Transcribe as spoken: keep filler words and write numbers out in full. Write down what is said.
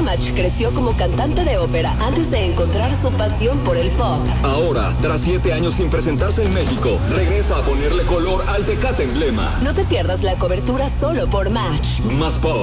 Match creció como cantante de ópera antes de encontrar su pasión por el pop. Ahora, tras siete años sin presentarse en México, regresa a ponerle color al Tecate Emblema. No te pierdas la cobertura solo por Match. Más pop.